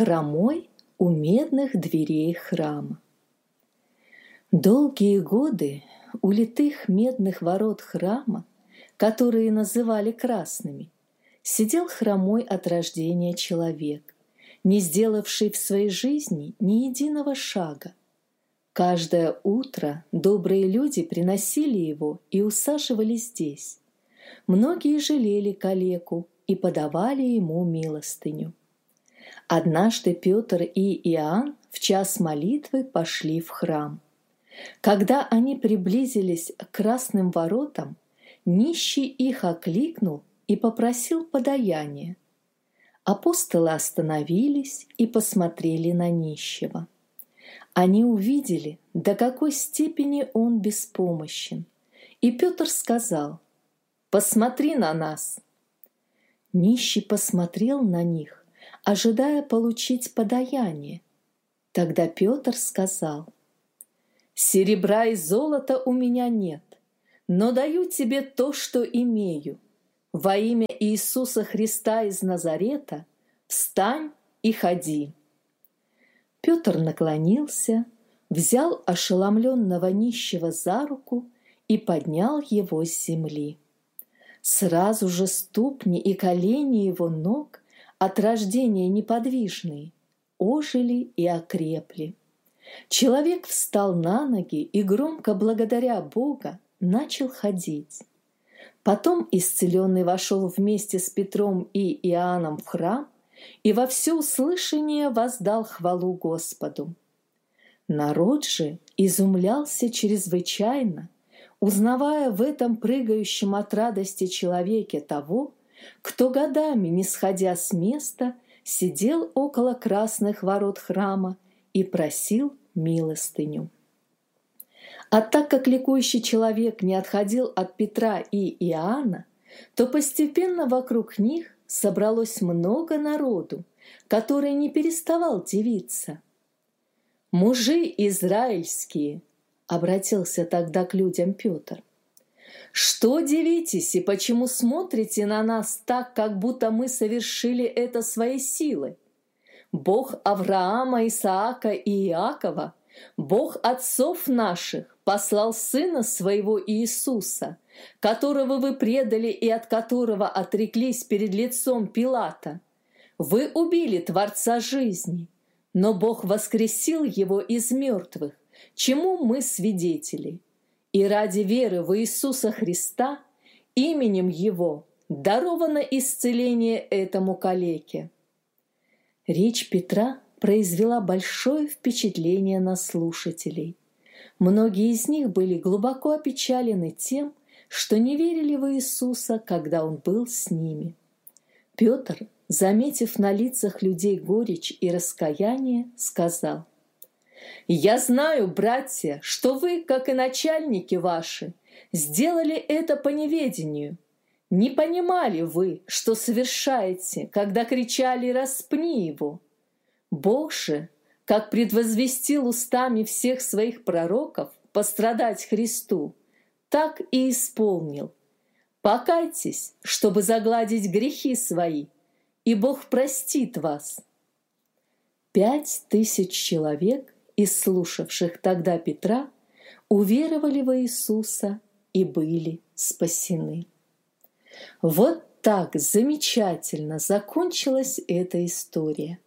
Хромой у медных дверей храма. Долгие годы у литых медных ворот храма, которые называли красными, сидел хромой от рождения человек, не сделавший в своей жизни ни единого шага. Каждое утро добрые люди приносили его и усаживали здесь. Многие жалели калеку и подавали ему милостыню. Однажды Петр и Иоанн в час молитвы пошли в храм. Когда они приблизились к красным воротам, нищий их окликнул и попросил подаяния. Апостолы остановились и посмотрели на нищего. Они увидели, до какой степени он беспомощен, и Петр сказал: «Посмотри на нас». Нищий посмотрел на них, ожидая получить подаяние. Тогда Петр сказал: «Серебра и золота у меня нет, но даю тебе то, что имею. Во имя Иисуса Христа из Назарета встань и ходи». Петр наклонился, взял ошеломленного нищего за руку и поднял его с земли. Сразу же ступни и колени его ног, от рождения неподвижные, ожили и окрепли. Человек встал на ноги и, громко благодаря Бога, начал ходить. Потом исцеленный вошел вместе с Петром и Иоанном в храм и во всеуслышание воздал хвалу Господу. Народ же изумлялся чрезвычайно, узнавая в этом прыгающем от радости человеке того, кто годами, не сходя с места, сидел около красных ворот храма и просил милостыню. А так как ликующий человек не отходил от Петра и Иоанна, то постепенно вокруг них собралось много народу, который не переставал дивиться. «Мужи израильские!» — обратился тогда к людям Петр. «Что дивитесь и почему смотрите на нас так, как будто мы совершили это своей силой? Бог Авраама, Исаака и Иакова, Бог отцов наших, послал Сына Своего Иисуса, которого вы предали и от которого отреклись перед лицом Пилата. Вы убили Творца жизни, но Бог воскресил Его из мертвых, чему мы свидетели. И ради веры в Иисуса Христа именем Его даровано исцеление этому калеке». Речь Петра произвела большое впечатление на слушателей. Многие из них были глубоко опечалены тем, что не верили в Иисуса, когда Он был с ними. Петр, заметив на лицах людей горечь и раскаяние, сказал: «Я знаю, братья, что вы, как и начальники ваши, сделали это по неведению. Не понимали вы, что совершаете, когда кричали: «Распни его!» Бог же, как предвозвестил устами всех своих пророков пострадать Христу, так и исполнил. Покайтесь, чтобы загладить грехи свои, и Бог простит вас». 5000 человек, из слушавших тогда Петра, уверовали во Иисуса и были спасены. Вот так замечательно закончилась эта история.